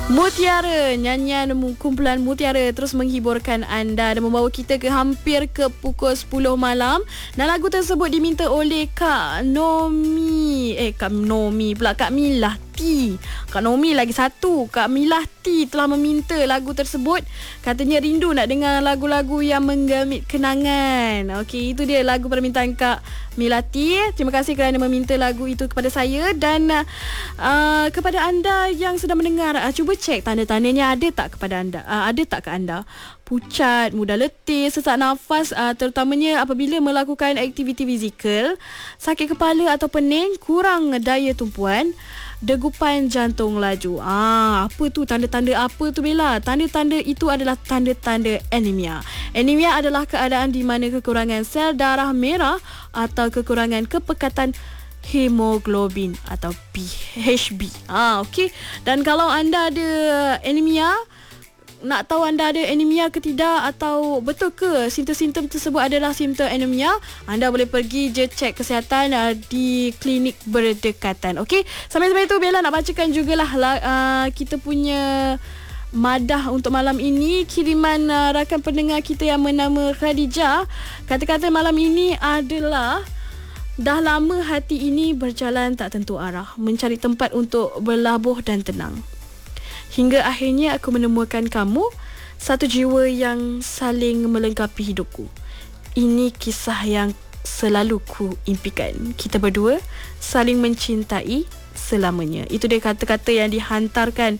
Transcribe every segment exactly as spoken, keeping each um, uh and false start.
Mutiara, nyanyian kumpulan Mutiara terus menghiburkan anda dan membawa kita ke hampir ke pukul sepuluh malam. Dan lagu tersebut diminta oleh Kak Nomi. Eh, Kak Nomi pula, Kak Milah T. Kak Nomi lagi satu. Kak Milah T telah meminta lagu tersebut. Katanya rindu nak dengar lagu-lagu yang menggamit kenangan. Okey, itu dia lagu permintaan Kak Milah T. Terima kasih kerana meminta lagu itu kepada saya. Dan uh, kepada anda yang sedang mendengar, uh, cuba cek tanda-tandanya ada tak kepada anda, uh, ada tak ke anda pucat, mudah letih, sesak nafas, uh, terutamanya apabila melakukan aktiviti fizikal, sakit kepala atau pening, kurang daya tumpuan, degupan jantung laju. Ah, apa tu tanda-tanda apa tu Bella? Tanda-tanda itu adalah tanda-tanda anemia. Anemia adalah keadaan di mana kekurangan sel darah merah atau kekurangan kepekatan hemoglobin atau P H B. Ah, okey. Dan kalau anda ada anemia, nak tahu anda ada anemia ke tidak atau betul ke simptom-simptom tersebut adalah simptom anemia, anda boleh pergi je cek kesihatan uh, di klinik berdekatan. Okey, sambil-sambil itu Bella nak bacakan jugalah uh, kita punya madah untuk malam ini. Kiriman uh, rakan pendengar kita yang bernama Khadijah. Kata-kata malam ini adalah: dah lama hati ini berjalan tak tentu arah, mencari tempat untuk berlabuh dan tenang. Hingga akhirnya aku menemukan kamu, satu jiwa yang saling melengkapi hidupku. Ini kisah yang selalu ku impikan. Kita berdua saling mencintai selamanya. Itu dia kata-kata yang dihantarkan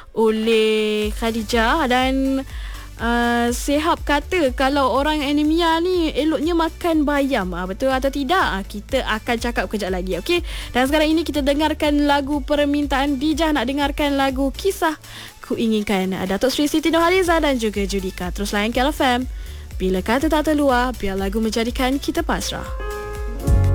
oleh Khadijah. Dan Uh, Sehab kata kalau orang anemia ni eloknya makan bayam. uh, Betul atau tidak? Uh, kita akan cakap kejap lagi. Okay? Dan sekarang ini kita dengarkan lagu permintaan Dijah. Nak dengarkan lagu Kisah Ku Inginkan, uh, Datuk Seri Siti Nurhaliza dan juga Judika. Terus layan K L F M. Bila kata tak terluar, biar lagu menjadikan kita pasrah.